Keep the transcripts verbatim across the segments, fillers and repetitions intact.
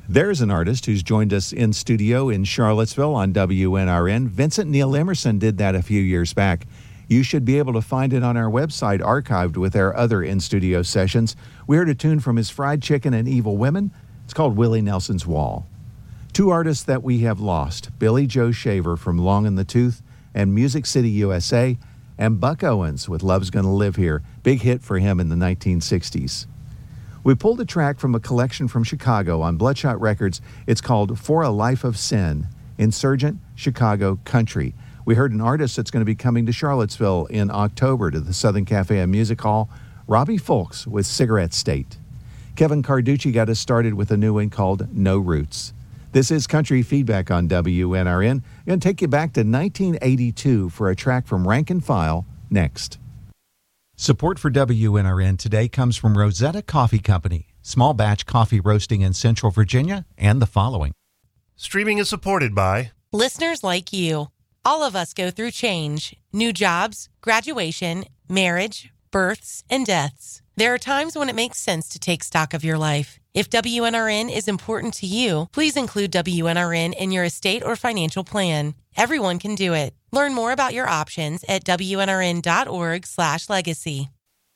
There's an artist who's joined us in studio in Charlottesville on W N R N. Vincent Neil Emerson did that a few years back. You should be able to find it on our website, archived with our other in-studio sessions. We heard a tune from his Fried Chicken and Evil Women. It's called Willie Nelson's Wall. Two artists that we have lost, Billy Joe Shaver from Long in the Tooth and Music City, U S A, and Buck Owens with Love's Gonna Live Here. Big hit for him in the nineteen sixties. We pulled a track from a collection from Chicago on Bloodshot Records. It's called For a Life of Sin, Insurgent Chicago Country. We heard an artist that's going to be coming to Charlottesville in October to the Southern Cafe and Music Hall, Robbie Fulks with Cigarette State. Kevin Carducci got us started with a new one called No Roots. This is Country Feedback on W N R N. I'm going to take you back to nineteen eighty-two for a track from Rank and File next. Support for W N R N today comes from Rosetta Coffee Company, small batch coffee roasting in Central Virginia, and the following. Streaming is supported by listeners like you. All of us go through change, new jobs, graduation, marriage, births, and deaths. There are times when it makes sense to take stock of your life. If W N R N is important to you, please include W N R N in your estate or financial plan. Everyone can do it. Learn more about your options at W N R N dot org slash legacy.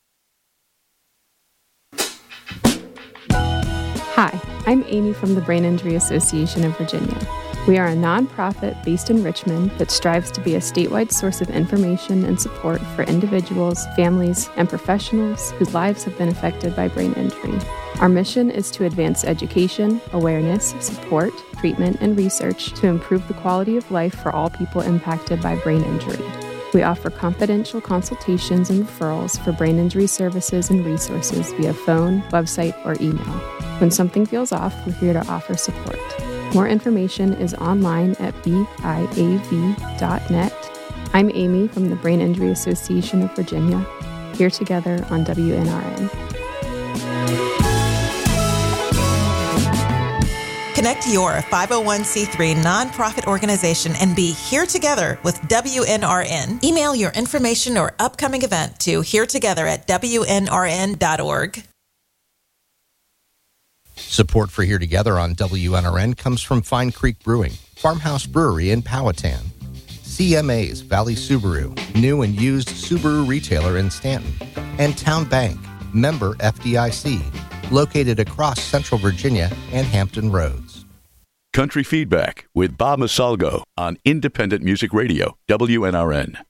Hi, I'm Amy from the Brain Injury Association of Virginia. We are a nonprofit based in Richmond that strives to be a statewide source of information and support for individuals, families, and professionals whose lives have been affected by brain injury. Our mission is to advance education, awareness, support, treatment, and research to improve the quality of life for all people impacted by brain injury. We offer confidential consultations and referrals for brain injury services and resources via phone, website, or email. When something feels off, we're here to offer support. More information is online at B I A V dot net. I'm Amy from the Brain Injury Association of Virginia, here together on W N R N. Connect your five oh one c three nonprofit organization and be here together with W N R N. Email your information or upcoming event to here together at W N R N dot org. Support for Here Together on W N R N comes from Fine Creek Brewing, Farmhouse Brewery in Powhatan, C M A's Valley Subaru, new and used Subaru retailer in Stanton, and Town Bank, member F D I C, located across Central Virginia and Hampton Roads. Country Feedback with Bob Masalgo on Independent Music Radio, W N R N.